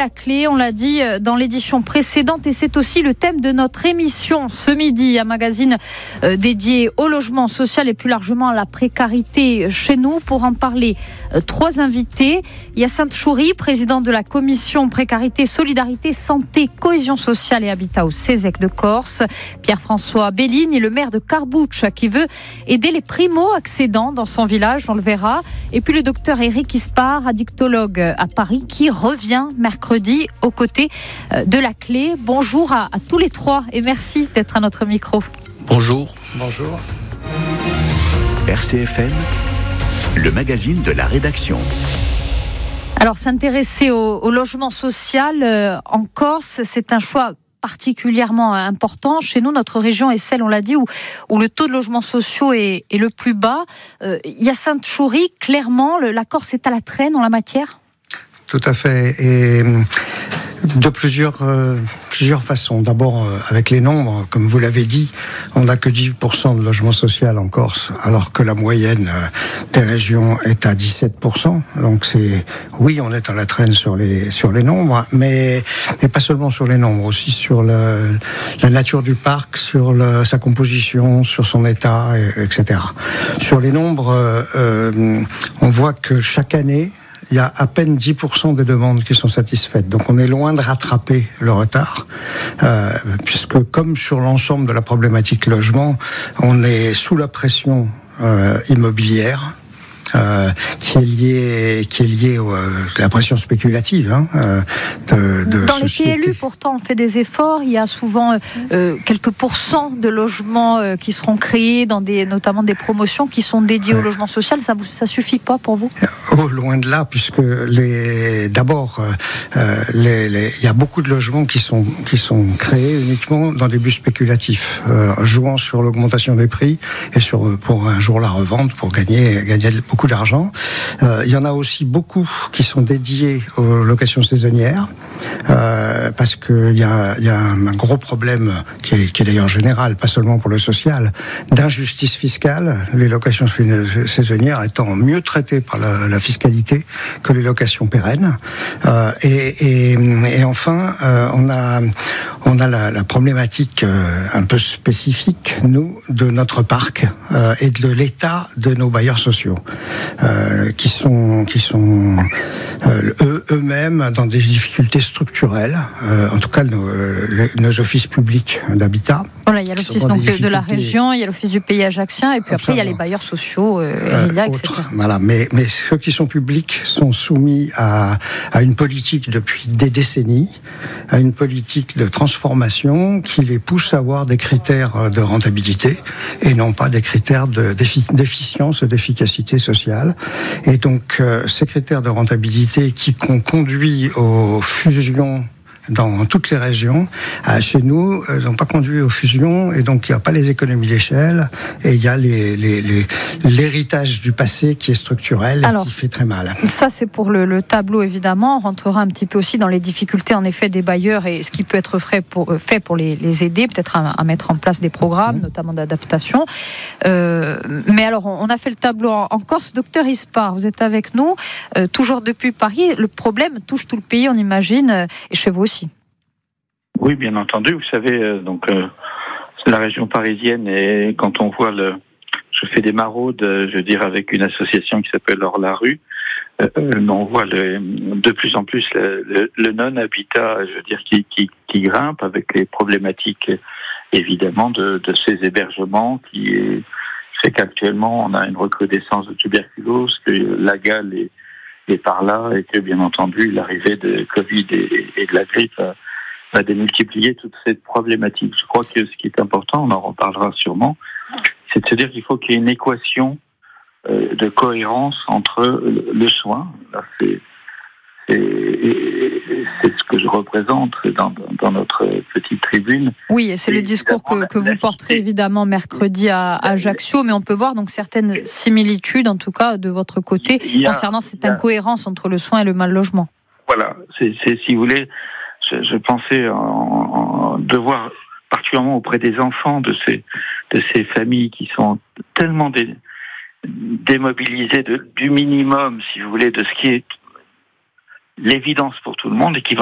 la clé, on l'a dit dans l'édition précédente, et c'est aussi le thème de notre émission ce midi, un magazine dédié au logement social et plus largement à la précarité chez nous. Pour en parler, 3 invités. Hyacinthe Choury, président de la commission précarité, solidarité, santé, cohésion sociale et habitat au CESEC de Corse. Pierre-François Belligne, le maire de Carbouche, qui veut aider les primo-accédants dans son village, on le verra. Et puis le docteur Éric Ispard, addictologue à Paris, qui revient mercredi aux côtés de la clé. Bonjour à tous les 3 et merci d'être à notre micro. Bonjour. Bonjour. RCFM, le magazine de la rédaction. Alors, s'intéresser au logement social en Corse, c'est un choix particulièrement important. Chez nous, notre région est celle, on l'a dit, où le taux de logements sociaux est le plus bas. Hyacinthe Choury, clairement, la Corse est à la traîne en la matière ? Tout à fait. Et de plusieurs façons. D'abord, avec les nombres, comme vous l'avez dit, on n'a que 10% de logement social en Corse, alors que la moyenne des régions est à 17%. Donc oui, on est à la traîne sur les nombres, mais pas seulement sur les nombres, aussi sur la nature du parc, sur sa composition, sur son état, etc. Sur les nombres, on voit que chaque année, il y a à peine 10% des demandes qui sont satisfaites. Donc on est loin de rattraper le retard, puisque comme sur l'ensemble de la problématique logement, on est sous la pression immobilière, qui est liée à la pression spéculative dans les PLU, pourtant, on fait des efforts. Il y a souvent quelques pourcents de logements qui seront créés, notamment des promotions qui sont dédiées au logement social. Ça suffit pas pour vous ? Loin de là, puisque d'abord, il y a beaucoup de logements qui sont créés uniquement dans des buts spéculatifs, jouant sur l'augmentation des prix et pour un jour la revente, pour gagner beaucoup d'argent. Il y en a aussi beaucoup qui sont dédiés aux locations saisonnières, parce qu'il y a un gros problème qui est d'ailleurs général, pas seulement pour le social, d'injustice fiscale, les locations saisonnières étant mieux traitées par la fiscalité que les locations pérennes. Et enfin, on a la problématique un peu spécifique, nous, de notre parc et de l'état de nos bailleurs sociaux, qui sont eux-mêmes dans des difficultés structurelles, en tout cas nos offices publics d'habitat. Voilà, il y a l'office de la région, il y a l'office du pays ajaccien, et puis après il y a les bailleurs sociaux, etc. Voilà, mais ceux qui sont publics sont soumis à une politique depuis des décennies, à une politique de transformation qui les pousse à avoir des critères de rentabilité et non pas des critères d'efficience et d'efficacité sociale. Et donc ces critères de rentabilité qui ont conduit aux fusions dans toutes les régions, chez nous, ils n'ont pas conduit aux fusions, et donc il n'y a pas les économies d'échelle, et il y a l'héritage du passé qui est structurel et qui fait très mal. Ça, c'est pour le tableau, évidemment. On rentrera un petit peu aussi dans les difficultés, en effet, des bailleurs et ce qui peut être fait pour les aider, peut-être à mettre en place des programmes, notamment d'adaptation. Mais alors, on a fait le tableau en Corse. Docteur Ispard, vous êtes avec nous, toujours depuis Paris. Le problème touche tout le pays, on imagine, et chez vous aussi. Oui, bien entendu. Vous savez, c'est la région parisienne, et quand on voit je fais des maraudes, je veux dire, avec une association qui s'appelle Hors la rue, on voit de plus en plus le non-habitat, je veux dire, qui grimpe, avec les problématiques, évidemment, de ces hébergements qui fait qu'actuellement, on a une recrudescence de tuberculose, que la gale est par là, et que, bien entendu, l'arrivée de Covid et de la grippe va démultiplier toute cette problématique. Je crois que ce qui est important, on en reparlera sûrement, c'est de se dire qu'il faut qu'il y ait une équation de cohérence entre le soin, là c'est ce que je représente dans notre petite tribune. Oui, et c'est le discours que vous porterez évidemment mercredi à Ajaccio, mais on peut voir donc certaines similitudes, en tout cas de votre côté, concernant cette incohérence entre le soin et le mal logement. Voilà, c'est si vous voulez, je pensais devoir, particulièrement auprès des enfants de ces familles qui sont tellement démobilisées du minimum, si vous voulez, de ce qui est l'évidence pour tout le monde, et qui